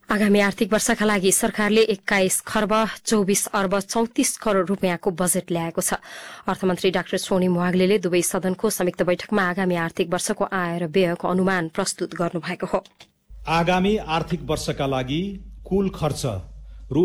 आगामी आर्थिक वर्षका लागि सरकारले 21 खर्ब 24 अर्ब 34 करोड़ रूपियाँको बजेट ल्याएको छ। अर्थमन्त्री डाक्टर सोनी वाग्लेले दुवै सदनको संयुक्त बैठकमा आगामी आर्थिक वर्षको आय र व्ययको अनुमान प्रस्तुत गर्नुभएको हो। आगामी आर्थिक वर्षका लागि कुल खर्च रु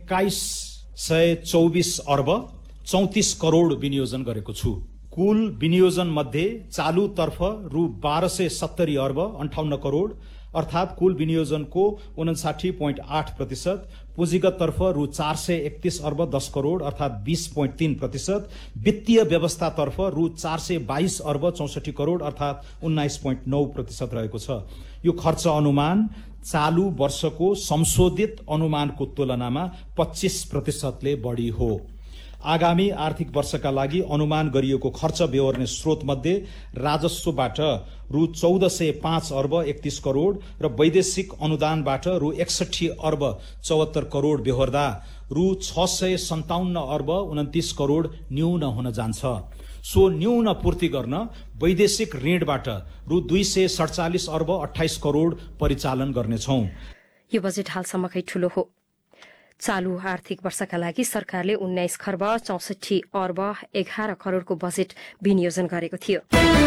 2124 अर्ब 34 करोड़ विनियोजन गरेको छु। कुल विनियोजन मध्ये चालुतर्फ रु 1270 अर्ब 58 करोड़ अर्थात कुल विनियोजनको 59.8%, पुँजीगत तर्फ रु 431 अर्ब 10 करोड़ अर्थात 20.3%, वित्तीय व्यवस्था तर्फ रु 422 अर्ब 64 करोड़ अर्थात 19.9% रहेको छ। यो खर्च अनुमान चालू वर्षको संशोधित अनुमानको तुलनामा 25%ले बढी हो। आगामी आर्थिक वर्षका लागि अनुमान गरिएको खर्च बेहोर्ने स्रोत मध्ये राजस्वबाट रु 1405 अर्ब 31 करोड़ र वैदेशिक अनुदानबाट रु 61 अर्ब 74 करोड़ बेहोर्दा रु 657 अर्ब 29 करोड़ न्यून हुन जान्छ। सो न्यून पूर्ति गर्न वैदेशिक ऋणबाट रु 247 अर्ब 28 करोड़ परिचालन गर्नेछौं। यो बजेट हालसम्मकै ठूलो हो। चालू आर्थिक वर्षका लागि सरकारले 19 खर्ब 64 अर्ब 11 करोड़को बजेट विनियोजन गरेको थियो।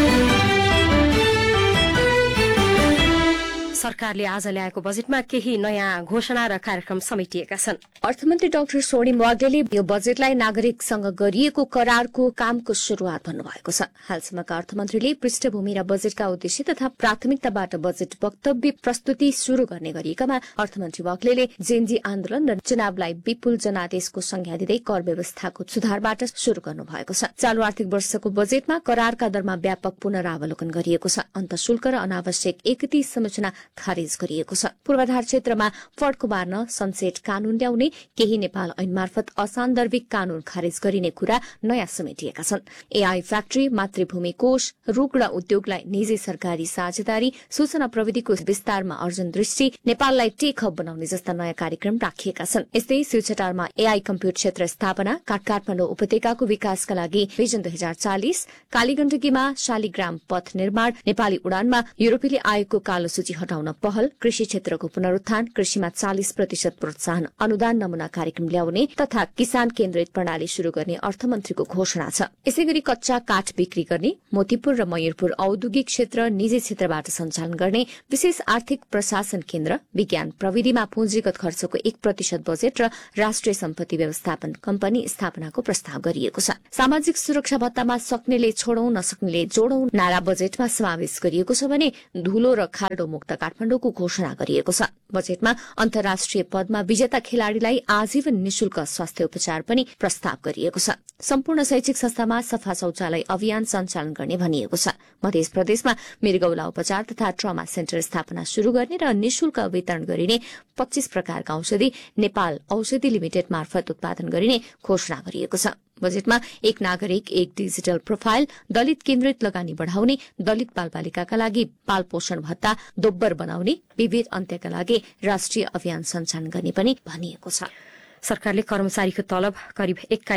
सरकारले आज ल्याएको बजेटमा केही नयाँ घोषणा र कार्यक्रम समेटिएका छन्। अर्थमन्त्री डाक्टर सोनी वाग्लेले यो बजेटलाई नागरिकसँग गरिएको करारको कामको शुरूआत भन्नुभएको छ। हालसम्मका अर्थमन्त्रीले पृष्ठभूमि र बजेटका उद्देश्य तथा प्राथमिकताबाट बजेट वक्तव्य प्रस्तुति शुरू गर्ने गरिएकामा अर्थमन्त्री वाग्लेले जेनजी आन्दोलन र चुनावलाई विपुल जनादेशको संज्ञा दिँदै कर व्यवस्थाको सुधारबाट शुरू गर्नुभएको छ। चालू आर्थिक वर्षको बजेटमा करारका दरमा व्यापक पुनरावलोकन गरिएको छ। अन्तःशुल्क र अनावश्यक एकति संरचना खारेज गरिएको छ। पूर्वाधार क्षेत्रमा फड्को बार्न सनसेट कानून ल्याउने, केही नेपाल ऐन मार्फत असान्दर्भिक कानून खारेज गरिने कुरा नयाँ समेटिएका छन्। एआई फ्याक्ट्री, मातृभूमि कोष, रुग्ण उद्योगलाई निजी सरकारी साझेदारी, सूचना प्रविधिको विस्तारमा अर्जुन दृष्टि, नेपाललाई टेक हब बनाउने जस्ता नयाँ कार्यक्रम राखिएका छन्। यस्तै शिवचटारमा एआई कम्प्युटर क्षेत्र स्थापना, काठमाडौँ उपत्यकाको विकासका लागि भिजन 2040, कालीगण्डकीमा शालिग्राम पथ निर्माण, नेपाली उडानमा युरोपेली आयोगको कालो सूची हटाउन पहल, कृषि क्षेत्रको पुनरुत्थान, कृषिमा 40% प्रोत्साहन अनुदान नमूना कार्यक्रम ल्याउने तथा किसान केन्द्रित प्रणाली शुरू गर्ने अर्थमन्त्रीको घोषणा छ। यसैगरी कच्चा काठ बिक्री गर्ने, मोतीपुर र मयूरपुर औद्योगिक क्षेत्र निजी क्षेत्रबाट सञ्चालन गर्ने विशेष आर्थिक प्रशासन केन्द्र, विज्ञान प्रविधिमा पुँजीगत खर्चको 1% बजेट र राष्ट्रिय सम्पत्ति व्यवस्थापन कम्पनी स्थापनाको प्रस्ताव गरिएको छ। सामाजिक सुरक्षा भत्तामा सक्नेले छोडौं नसक्नेले जोडौं नारा बजेटमा समावेश गरिएको छ भने धुलो र खाल्डो मुक्त काठमाडौँको घोषणा गरिएको छ। बजेटमा अन्तर्राष्ट्रिय पदमा विजेता खेलाड़ीलाई आजीवन निशुल्क स्वास्थ्य उपचार पनि प्रस्ताव गरिएको छ। सम्पूर्ण शैक्षिक संस्थामा सफा शौचालय अभियान सञ्चालन गर्ने भनिएको छ। मध्य प्रदेशमा मृगौला उपचार तथा ट्रमा सेन्टर स्थापना शुरू गर्ने र निशुल्क वितरण गरिने 25 प्रकारका औषधि नेपाल औषधि लिमिटेड मार्फत उत्पादन गरिने घोषणा गरिएको छ। बजेटमा एक नागरिक एक डिजिटल प्रोफाइल, दलित केन्द्रित लगानी बढ़ाउने, दलित बालबालिकाका लागि बाल पोषण भत्ता दोब्बर बनाउने, विभेद अन्त्यका लागि राष्ट्रिय अभियान सञ्चालन गर्ने पनि भनिएको छ। सरकारले कर्मचारीको तलब करिब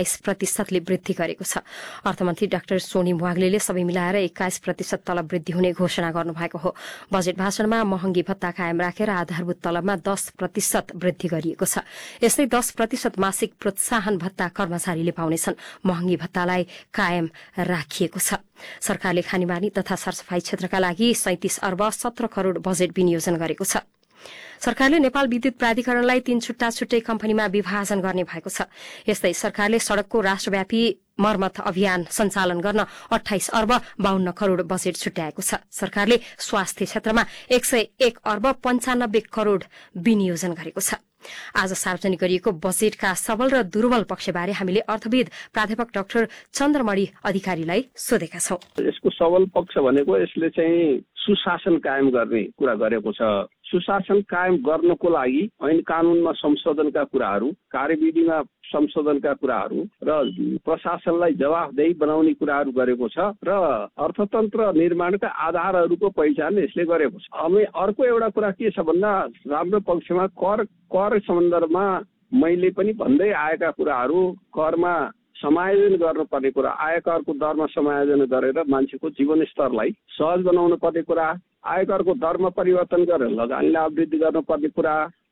21%ले वृद्धि गरेको छ। अर्थमन्त्री डाक्टर सोनी वाग्लेले सबै मिलाएर 21% तलब वृद्धि हुने घोषणा गर्नुभएको हो। बजेट भाषणमा महँगी भत्ता कायम राखेर आधारभूत तलबमा 10% वृद्धि गरिएको छ। यस्तै 10% मासिक प्रोत्साहन भत्ता कर्मचारीले पाउनेछन्। महँगी भत्तालाई कायम राखिएको छ। सरकारले खानीबानी तथा सरसफाई क्षेत्रका लागि 37 अर्ब 17 करोड़ बजेट विनियोजन गरेको छ। सरकारले नेपाल विद्युत प्राधिकरणलाई 3 छुट्टै कम्पनीमा विभाजन गर्ने भएको छ। यस्तै सरकारले सड़कको राष्ट्रव्यापी मर्मत अभियान सञ्चालन गर्न 28 अर्ब 52 करोड़ बजेट छुट्याएको छ। सरकारले स्वास्थ्य क्षेत्रमा 101 अर्ब 95 करोड़ विनियोजन गरेको छ। आज सार्वजनिक गरिएको बजेटका सबल र दुर्बल पक्षबारे हामीले अर्थविद प्राध्यापक डाक्टर चन्द्रमणि अधिकारीलाई सोधेका छौं। यसको सबल पक्ष भनेको यसले चाहिँ सुशासन कायम गर्ने कुरा गरेको छ। सुशासन कायम गर्नको लागि ऐन कानूनमा संशोधनका कुराहरू, कार्यविधिमा संशोधनका कुराहरू र प्रशासनलाई जवाफदेही बनाउने कुराहरू गरेको छ र अर्थतन्त्र निर्माणका आधारहरूको पहिचान यसले गरेको छ। अनि अर्को एउटा कुरा के छ भन्दा राम्रो पक्षमा कर सन्दर्भमा मैले पनि भन्दै आएका कुराहरू, करमा समायोजन गर्नुपर्ने कुरा, आयकरको दरमा समायोजन गरेर मान्छेको जीवनस्तरलाई सहज बनाउनु पर्ने कुरा, आयकरको दरमा परिवर्तन गरेर लगानीलाई वृद्धि गर्नुपर्ने कुरा,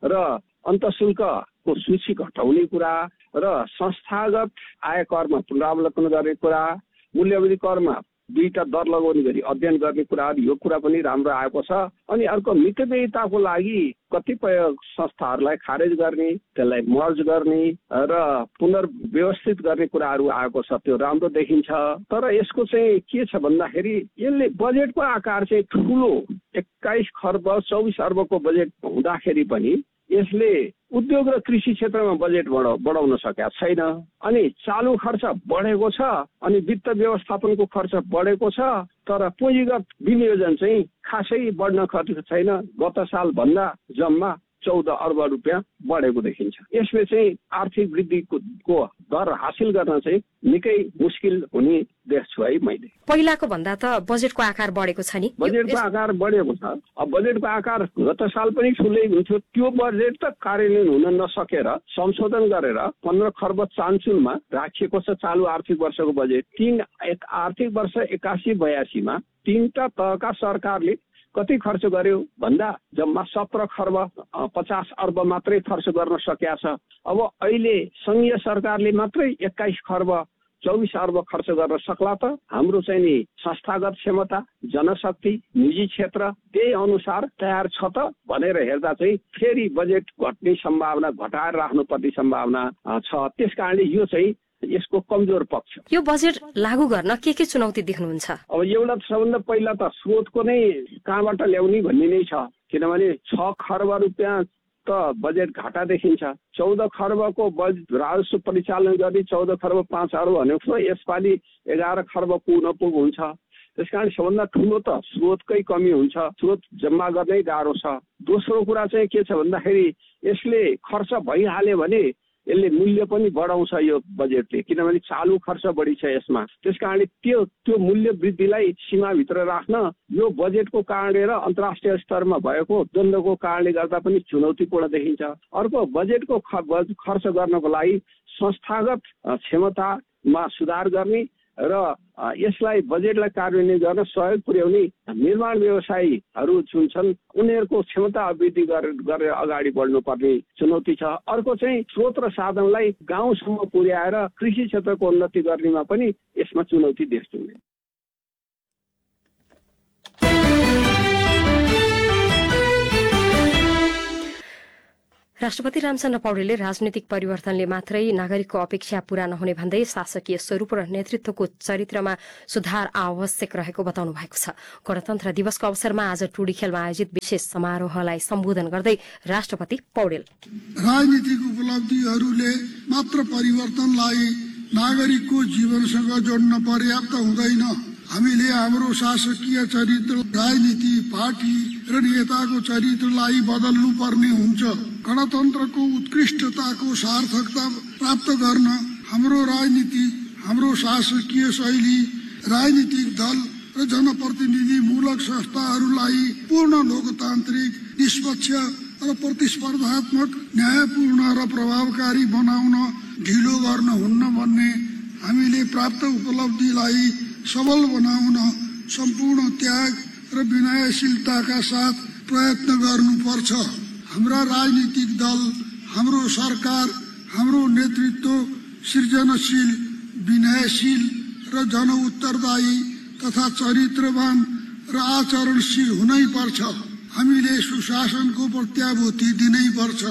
र अन्तशुल्कको सूची घटाउने कुरा र संस्थागत आय करमा पुनरावलोकन गर्ने कुरा, मूल्यवृद्धि करमा 2टा दर लगाउने गरी अध्ययन गर्ने कुराहरू, यो कुरा पनि राम्रो आएको छ। अनि अर्को मितव्ययिताको लागि कतिपय संस्थाहरूलाई खारेज गर्ने, त्यसलाई मर्ज गर्ने र पुनर्व्यवस्थित गर्ने कुराहरू आएको छ, त्यो राम्रो देखिन्छ। तर यसको चाहिँ के छ भन्दाखेरि यसले बजेटको आकार चाहिँ ठुलो 21 खर्ब 24 अर्बको बजेट हुँदाखेरि पनि यसले उद्योग र कृषि क्षेत्रमा बजेट बढाउन सकेका छैन। अनि चालु खर्च बढेको छ, अनि वित्त व्यवस्थापनको खर्च बढेको छ, तर पुँजीगत विनियोजन चाहिँ खासै बढ्न खटेको छैन। गत साल भन्दा जम्मा 14 अर्ब रुपियाँ बढेको देखिन्छ। यसले चाहिँ आर्थिक वृद्धिको दर हासिल गर्न चाहिँ निकै मुस्किल हुने देख्छु है मैले। पहिलाको भन्दा त बजेटको आकार बढेको छ नि? बजेटको आकार बढेको छ। अब बजेटको आकार गत साल पनि ठुलै हुन्थ्यो, त्यो बजेट त कार्यान्वयन हुन नसकेर संशोधन गरेर 15 खर्ब चान्चुनमा राखिएको छ चालु आर्थिक वर्षको बजेट। आर्थिक वर्ष 81-82 मा 3टा तहका सरकारले कति खर्च गर्यो भन्दा जम्मा 17 खर्ब 50 अर्ब मात्रै खर्च गर्न सकेका छ। अब अहिले संघीय सरकारले मात्रै 21 खर्ब 24 अर्ब खर्च गर्न सक्ला त? हाम्रो चाहिँ नि संस्थागत क्षमता, जनशक्ति, निजी क्षेत्र त्यही अनुसार तयार छ त भनेर हेर्दा चाहिँ फेरि बजेट घट्ने सम्भावना, घटाएर राख्नुपर्ने सम्भावना छ। त्यसकारणले यो चाहिँ यसको कमजोर पक्ष। यो बजेट लागू गर्न के चुनौती देख्नुहुन्छ? अब एउटा सबभन्दा पहिला त स्रोतको नै कहाँबाट ल्याउने भन्ने नै छ, किनभने 6 खर्ब रुपियाँ त बजेट घाटा देखिन्छ। 14 खर्बको बजेट राजस्व परिचालन गर्ने 14 खर्ब 5 अर्ब भनेको यसपालि 11 खर्ब पुग हुन्छ। त्यसकारण सबभन्दा ठुलो त स्रोतकै कमी हुन्छ, स्रोत जम्मा गर्नै गाह्रो छ। दोस्रो कुरा चाहिँ के छ भन्दाखेरि यसले खर्च भइहाल्यो भने यसले मूल्य पनि बढाउँछ यो बजेटले, किनभने चालु खर्च बढी छ यसमा। त्यसकारणले त्यो मूल्य वृद्धिलाई सीमाभित्र राख्न यो बजेटको कारणले र अन्तर्राष्ट्रिय स्तरमा भएको द्वन्द्वको कारणले गर्दा पनि चुनौतीपूर्ण देखिन्छ। अर्को बजेटको खर्च गर्नको लागि संस्थागत क्षमतामा सुधार गर्ने र यसलाई बजेटलाई कार्यान्वयन गर्न सहयोग पुर्याउने निर्माण व्यवसायीहरू जुन छन् उनीहरूको क्षमता वृद्धि गरेर अगाडि बढ्नुपर्ने चुनौती छ। अर्को चाहिँ स्रोत र साधनलाई गाउँसम्म पुर्याएर कृषि क्षेत्रको उन्नति गर्नेमा पनि यसमा चुनौती देख्छु। राष्ट्रपति रामचन्द्र पौडेलले राजनीतिक परिवर्तनले मात्रै नागरिकको अपेक्षा पूरा नहुने भन्दै शासकीय स्वरूप र नेतृत्वको चरित्रमा सुधार आवश्यक रहेको बताउनु भएको छ। गणतन्त्र दिवसको अवसरमा आज टुडीखेलमा आयोजित विशेष समारोहलाई सम्बोधन गर्दै राष्ट्रपति पौडेल राजनीतिक उपलब्धिहरूले मात्र परिवर्तनलाई नागरिकको जीवनसँग जोड्न पर्याप्त हुँदैन। हामीले हाम्रो शासकीय चरित्र, राजनीति, पार्टी र नेताको चरित्रलाई बदल्नु पर्ने हुन्छ। गणतन्त्रको उत्कृष्टताको सार्थकता प्राप्त गर्न हाम्रो राजनीति, हाम्रो शासकीय शैली, राजनीतिक दल र जनप्रतिनिधिमूलक संस्थाहरूलाई पूर्ण लोकतान्त्रिक, निष्पक्ष र प्रतिस्पर्धात्मक, न्यायपूर्ण र प्रभावकारी बनाउन ढिलो गर्न हुन्न भन्ने हामीले प्राप्त उपलब्धिलाई सबल बनाउन सम्पूर्ण त्याग र विनयशीलताका साथ प्रयत्न गर्नुपर्छ। हाम्रा राजनीतिक दल, हाम्रो सरकार, हाम्रो नेतृत्व सृजनशील, विनयशील र जनउत्तरदायी तथा चरित्रवान र आचरणशील हुनै पर्छ। हामीले सुशासनको प्रत्याभूति दिनै पर्छ।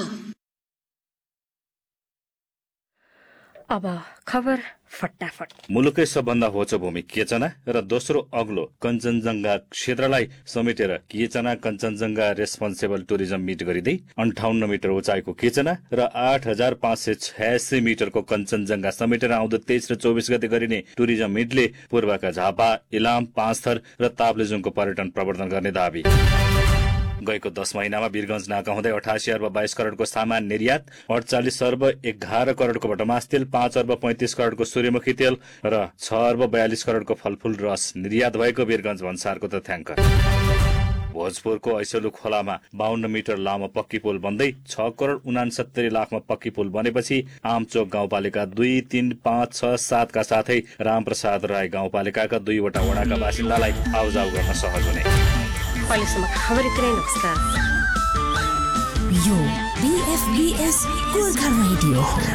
अब खबर फटाफट। मुलुकै सबभन्दा होचो भूमि केचना र दोस्रो अग्लो कञ्चनजंघा क्षेत्रलाई समेटेर केचना कञ्चनजंघा रेस्पोन्सिबल टुरिज्म मिट गरिँदै 58 मिटर उचाइको केचना र 8586 मिटरको कञ्चनजंघा समेटेर आउँदो 23 र 24 गते गरिने टुरिज्म मिटले पूर्वका झापा, इलाम, पाँचथर र ताप्लेजुङको पर्यटन प्रवर्धन गर्ने दावी। गएको 10 महिनामा वीरगंज नाका हुँदै 88 अर्ब 22 करोड़को सामान निर्यात, 48 अर्ब 11 करोड़को भटमास तेल, 5 अर्ब 35 करोड़को सूर्यमुखी तेल र 6 अर्ब 42 करोड़को फलफूल रस निर्यात भएको वीरगंज भन्सारको तथ्याङ्क। भोजपुरको ऐसलु खोलामा 52 मिटर लामो पक्की पुल बन्दै 6 करोड़ 69 लाखमा पक्की पुल बनेपछि आमचोक गाउँपालिका 2, 3, 5, 6, 7 का साथै रामप्रसाद राय गाउँपालिकाका 2 वटा वडाका बासिन्दालाई आउजाउ गर्न सहज हुने। अहिलेसम्म खबर यति नै। नमस्कार। यो BFBS गोर्खा रेडियो हो।